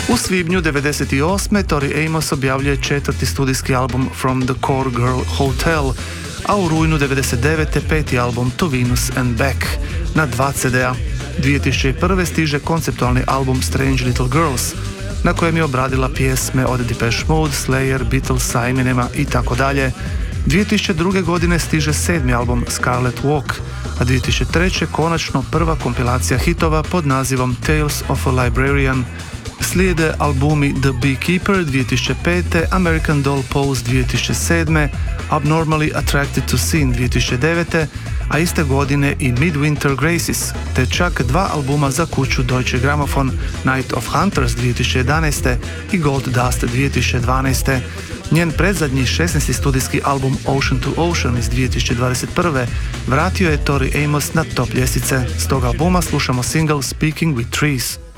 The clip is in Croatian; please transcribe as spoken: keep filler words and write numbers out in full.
U svibnju devedeset osme. Tori Amos objavljuje četvrti studijski album From the Core Girl Hotel, a u rujnu devedeset devete. peti album To Venus and Back na dva ce de a. dvije tisuće prve. stiže konceptualni album Strange Little Girls, na kojem je obradila pjesme od Depeche Mode, Slayer, Beatlesa, Eminema i tako dalje. dvije tisuće druge. godine stiže sedmi album Scarlet Walk, a dvije tisuće treće. konačno prva kompilacija hitova pod nazivom Tales of a Librarian. Slijede albumi The Beekeeper dvije tisuće pete. American Doll Pose dvije tisuće sedme. Abnormally Attracted to Sin dvije tisuće devete. a iste godine i Midwinter Graces, te čak dva albuma za kuću Deutsche Grammophon, Night of Hunters dvije tisuće jedanaeste. i Gold Dust dvije tisuće dvanaeste. Njen predzadnji šesnaesti studijski album Ocean to Ocean iz dvije tisuće dvadeset prve. vratio je Tori Amos na top ljestvice. S tog albuma slušamo single Speaking with Trees.